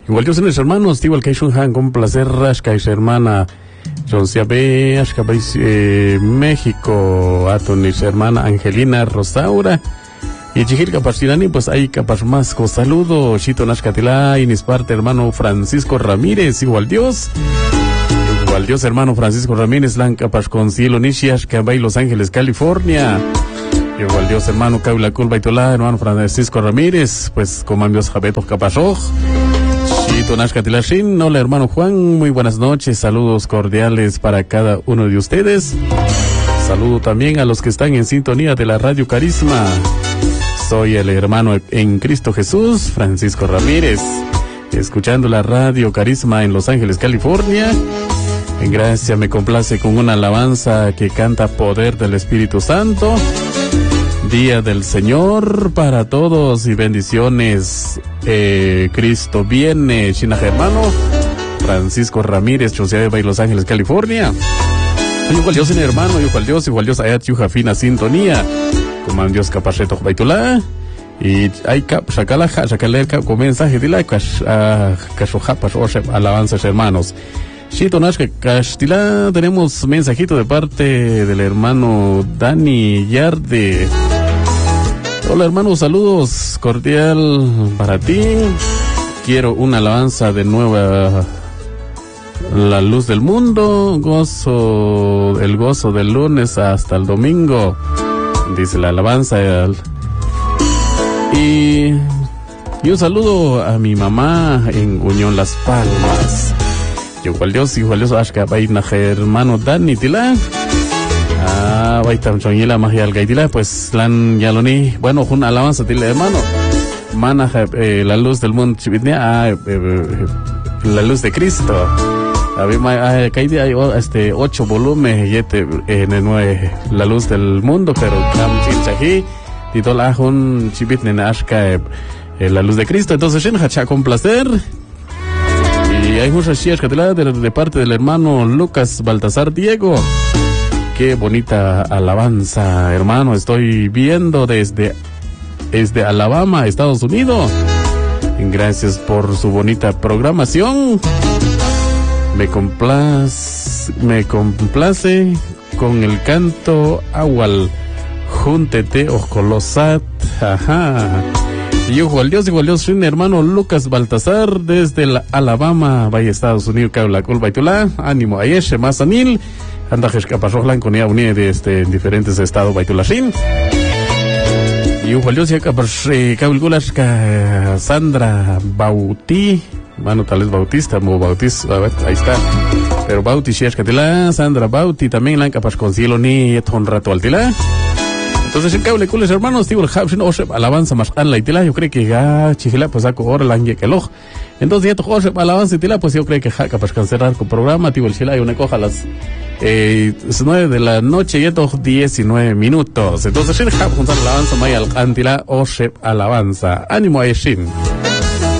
Igual yo mis hermanos, igual que Han, con placer, Rashka y su hermana, Josiabe, Ashka, México, Atonis, hermana Angelina Rosaura, y Chihirka Pastirani, pues ahí capaz más con saludo, Chito Nashkatila, y parte hermano Francisco Ramírez, igual Dios, hermano Francisco Ramírez, Lanca Pasconcilo Nishiash, Cabay, Los Ángeles, California. Igual Dios, hermano Kaula Kulbaitolá, hermano Francisco Ramírez, pues comandos Jabetos Capazoj. Chito Nashkatilashin, hola hermano Juan, muy buenas noches, saludos cordiales para cada uno de ustedes. Saludo también a los que están en sintonía de la Radio Carisma. Soy el hermano en Cristo Jesús, Francisco Ramírez, escuchando la Radio Carisma en Los Ángeles, California. En gracia me complace con una alabanza que canta Poder del Espíritu Santo. Día del Señor para todos y bendiciones. Cristo viene, China hermano Francisco Ramírez, Chosiabe, Los Ángeles, California. Igual Dios en hermano, igual Dios, Ayat Yuja Fina Sintonía. Coman Dios Capacheto Baitulá. Y hay Shakala, con mensaje de la Kashojapas, alabanzas hermanos. Chito Nashka Castila, tenemos mensajito de parte del hermano Dani Yarde. Hola hermano, saludos cordial para ti. Quiero una alabanza de nueva, la luz del mundo, el gozo del lunes hasta el domingo, dice la alabanza. Y un saludo a mi mamá en Unión Las Palmas. Igual Dios, Ashka, Baina, hermano Dani Tila. Baitam Chonila, Mahial Gaitila, pues Lan Yaloni, bueno, una alabanza Tila, hermano. Mana, la luz del mundo, Chibitnia, la luz de Cristo. Caidi hay 8 volúmenes, en el 9, la luz del mundo, pero Kam Chilchahi, Titola, un Chibitnia, Ashka, la luz de Cristo. Entonces, Shenhacha, con placer. Y hay muchas chicas de parte del hermano Lucas Baltasar Diego. Qué bonita alabanza, hermano. Estoy viendo desde Alabama, Estados Unidos. Gracias por su bonita programación. Me complace con el canto Awal. Júntete, Ojcolosat. Ajá. Y igual Dios, soy un hermano Lucas Baltasar desde Alabama, Valle Estados Unidos, Kaula Kulbaitulá, ánimo Ayeshe, Mazanil, Andajesh Capazojlan con ella unida en diferentes estados Baitulashin. Y igual Dios, Kaulgulash, Sandra Bauti, mano tal vez Bautista, Mo Bautista, a ver, ahí está. Pero Bauti, Shiashkatila, Sandra Bauti, también la Capas Concilo ni Eton Rato Altila. Entonces, en cable cules hermanos, tío el Habshin Oshep alabanza más la itila, yo creo que ya chihila pues saco ahora la que loj. Entonces ya to Oshep alabanza itila, pues yo creo que ja capaz cancelar con programa, tío el chila y una coja a las 9 de la noche y to 19 minutos. Entonces, en Hab juntar alabanza maya al antila Oshep alabanza. Ánimo a Eshin.